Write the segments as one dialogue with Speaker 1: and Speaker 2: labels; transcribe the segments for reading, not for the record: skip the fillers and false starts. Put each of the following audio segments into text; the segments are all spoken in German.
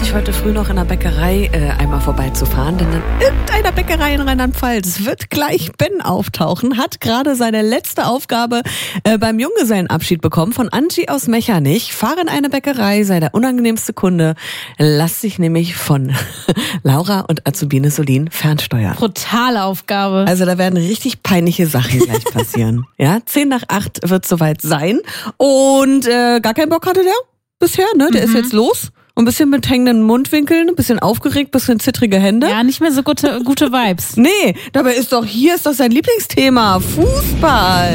Speaker 1: ich heute früh noch in der Bäckerei einmal vorbeizufahren, denn in irgendeiner Bäckerei in Rheinland-Pfalz wird gleich Ben auftauchen, hat gerade seine letzte Aufgabe beim Junggesellenabschied bekommen von Angie aus Mechernich. Fahre in eine Bäckerei, sei der unangenehmste Kunde, lass dich nämlich von Laura und Azubine Solin fernsteuern.
Speaker 2: Brutale Aufgabe.
Speaker 1: Also da werden richtig peinliche Sachen gleich passieren. Ja, 7:50 wird soweit sein und gar keinen Bock hatte der bisher, ne? Der ist jetzt los. Ein bisschen mit hängenden Mundwinkeln, ein bisschen aufgeregt, ein bisschen zittrige Hände.
Speaker 2: Ja, nicht mehr so gute Vibes.
Speaker 1: Nee, dabei ist doch sein Lieblingsthema, Fußball.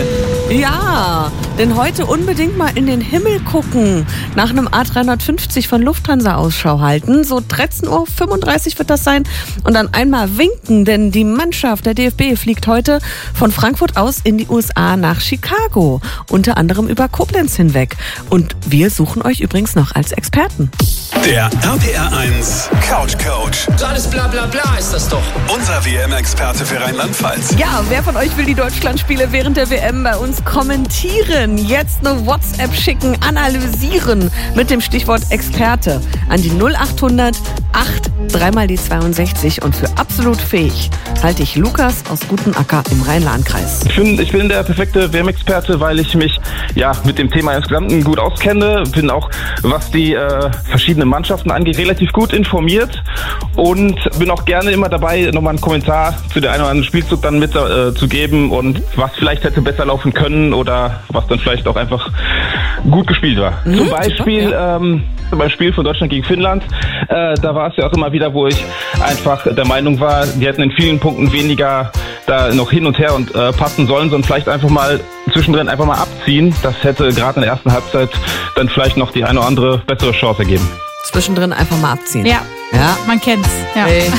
Speaker 1: Ja, denn heute unbedingt mal in den Himmel gucken, nach einem A350 von Lufthansa Ausschau halten. So 13:35 Uhr wird das sein und dann einmal winken, denn die Mannschaft der DFB fliegt heute von Frankfurt aus in die USA nach Chicago, unter anderem über Koblenz hinweg. Und wir suchen euch übrigens noch als Experten.
Speaker 3: Der RPR1 Couch Coach.
Speaker 4: So alles bla bla bla ist das doch.
Speaker 3: Unser WM-Experte für Rheinland-Pfalz.
Speaker 1: Ja, wer von euch will die Deutschlandspiele während der WM bei uns kommentieren? Jetzt eine WhatsApp schicken, analysieren mit dem Stichwort Experte an die 0800 8 3 die 62 und für absolut fähig halte ich Lukas aus Gutenacker im Rhein-Lahn-Kreis.
Speaker 5: Ich bin der perfekte WM-Experte, weil ich mich mit dem Thema insgesamt gut auskenne. Bin auch, was die verschiedenen Mannschaften angeht, relativ gut informiert und bin auch gerne immer dabei, nochmal einen Kommentar zu der einen oder anderen Spielzug dann mit zu geben und was vielleicht hätte besser laufen können oder was dann vielleicht auch einfach gut gespielt war. Zum Beispiel beim Spiel von Deutschland gegen Finnland, da war es ja auch immer wieder, wo ich einfach der Meinung war, die hätten in vielen Punkten weniger da noch hin und her und passen sollen, sondern vielleicht einfach mal zwischendrin einfach mal abziehen. Das hätte gerade in der ersten Halbzeit dann vielleicht noch die eine oder andere bessere Chance ergeben.
Speaker 1: Zwischendrin einfach mal abziehen.
Speaker 2: Ja, man kennt's. Ja.
Speaker 1: Hey.